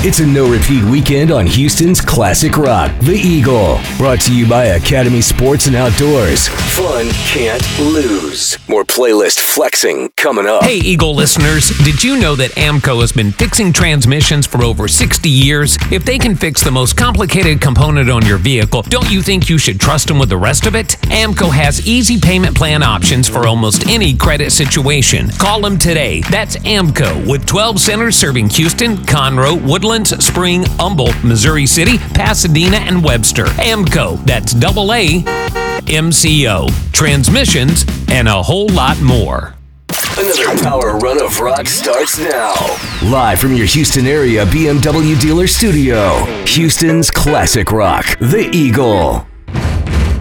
It's a no-repeat weekend on Houston's classic rock, The Eagle. Brought to you by Academy Sports and Outdoors. Fun can't lose. More playlist flexing coming up. Hey, Eagle listeners, did you know that AAMCO has been fixing transmissions for over 60 years? If they can fix the most complicated component on your vehicle, don't you think you should trust them with the rest of it? AAMCO has easy payment plan options for almost any credit situation. Call them today. That's AAMCO with 12 centers serving Houston, Conroe, Woodlands, Spring, Humboldt, Missouri City, Pasadena, and Webster. AAMCO, that's AAMCO. Transmissions and a whole lot more. Another power run of rock starts now. Live from your Houston area BMW dealer studio. Houston's classic rock, The Eagle.